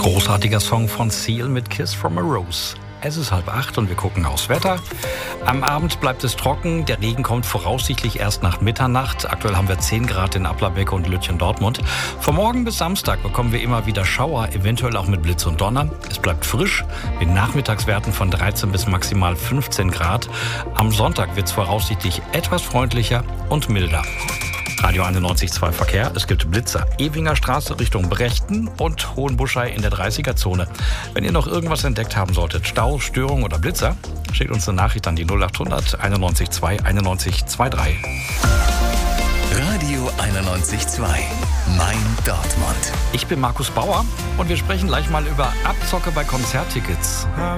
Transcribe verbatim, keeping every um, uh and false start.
Großartiger Song von Seal mit Kiss from a Rose. Es ist halb acht und wir gucken aufs Wetter. Am Abend bleibt es trocken. Der Regen kommt voraussichtlich erst nach Mitternacht. Aktuell haben wir zehn Grad in Applerbeck und Lütchen-Dortmund. Von morgen bis Samstag bekommen wir immer wieder Schauer, eventuell auch mit Blitz und Donner. Es bleibt frisch, mit Nachmittagswerten von dreizehn bis maximal fünfzehn Grad. Am Sonntag wird es voraussichtlich etwas freundlicher und milder. Radio einundneunzig Komma zwei Verkehr. Es gibt Blitzer. Ewinger Straße Richtung Brechten und Hohenbuschei in der dreißiger-Zone. Wenn ihr noch irgendwas entdeckt haben solltet, Stau, Störung oder Blitzer, schickt uns eine Nachricht an die null achthundert einundneunzig zwei einundneunzig drei. Radio einundneunzig Komma zwei. Mein Dortmund. Ich bin Markus Bauer und wir sprechen gleich mal über Abzocke bei Konzerttickets.